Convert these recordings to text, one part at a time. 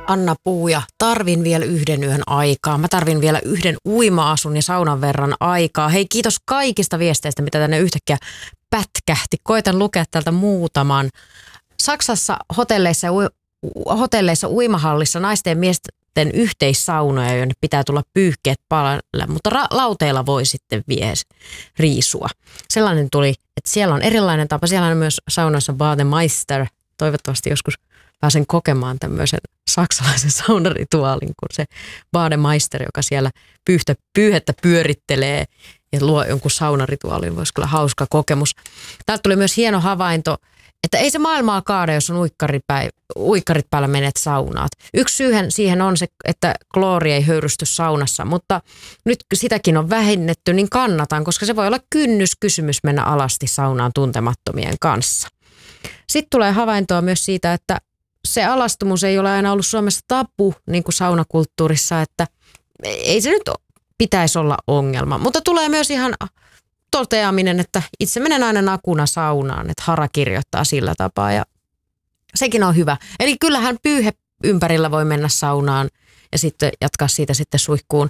Anna Puuja, tarvin vielä yhden yön aikaa. Mä tarvin vielä yhden uima-asun ja saunan verran aikaa. Hei, kiitos kaikista viesteistä, mitä tänne yhtäkkiä pätkähti. Koitan lukea täältä muutaman. Saksassa hotelleissa uimahallissa naisten ja miesten yhteissaunoja, jonne pitää tulla pyyhkeet päälle, mutta lauteilla voi sitten riisua. Sellainen tuli, että siellä on erilainen tapa. Siellä on myös saunoissa Bademeister. Toivottavasti joskus pääsen kokemaan tämmöisen saksalaisen saunarituaalin kuin se Bademeister, joka siellä pyyhettä pyörittelee ja luo jonkun saunarituaalin. Voisi kyllä hauska kokemus. Täältä tuli myös hieno havainto, että ei se maailmaa kaada, jos on uikkarit päällä menet saunaat. Yksi syyhän siihen on se, että kloori ei höyrysty saunassa, mutta nyt sitäkin on vähennetty, niin kannatan, koska se voi olla kynnyskysymys mennä alasti saunaan tuntemattomien kanssa. Sitten tulee havaintoa myös siitä, että se alastumus ei ole aina ollut Suomessa tabu, niin kuin saunakulttuurissa, että ei se nyt pitäisi olla ongelma. Mutta tulee myös ihan toteaminen, että itse menen aina nakuna saunaan, että Hara kirjoittaa sillä tapaa ja sekin on hyvä. Eli kyllähän pyyhe ympärillä voi mennä saunaan ja sitten jatkaa siitä sitten suihkuun.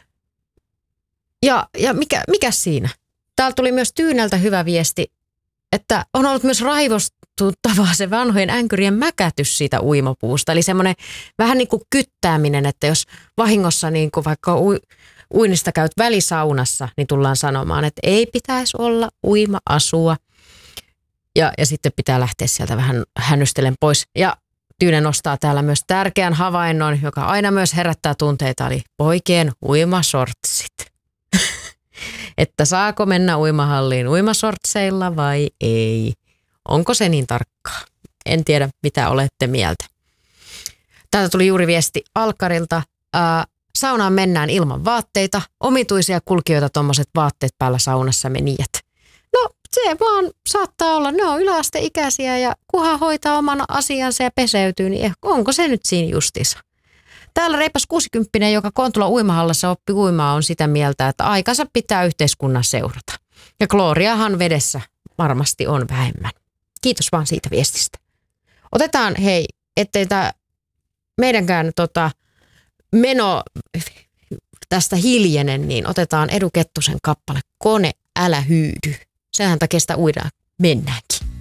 Ja mikä siinä? Täällä tuli myös Tyyneltä hyvä viesti, että on ollut myös raivostuttavaa se vanhojen änkyrien mäkätys siitä uimapuusta. Eli semmoinen vähän niin kuin kyttääminen, että jos vahingossa niin kuin vaikka uinnista käyt välisaunassa, niin tullaan sanomaan, että ei pitäisi olla uima-asua. Ja sitten pitää lähteä sieltä vähän hännystellen pois. Ja Tyyne nostaa täällä myös tärkeän havainnon, joka aina myös herättää tunteita, eli poikien uimasortsit. Että saako mennä uimahalliin uimasortseilla vai ei? Onko se niin tarkkaa? En tiedä, mitä olette mieltä. Täältä tuli juuri viesti Alkkarilta. Saunaan mennään ilman vaatteita. Omituisia kulkijoita tuommoiset vaatteet päällä saunassa menijät. No se vaan saattaa olla. Ne on yläasteikäisiä ja kunhan hoitaa oman asiansa ja peseytyy, niin onko se nyt siinä justiinsa? Täällä reipas 60, joka Kontula uimahallassa oppi uimaa, on sitä mieltä, että aikansa pitää yhteiskunnan seurata. Ja klooriahan vedessä varmasti on vähemmän. Kiitos vaan siitä viestistä. Otetaan, hei, ettei tämä meidänkään meno tästä hiljenen, niin otetaan Edu Kettusen kappale Kone, älä hyydy. Sehän takia sitä uidaan mennäänkin.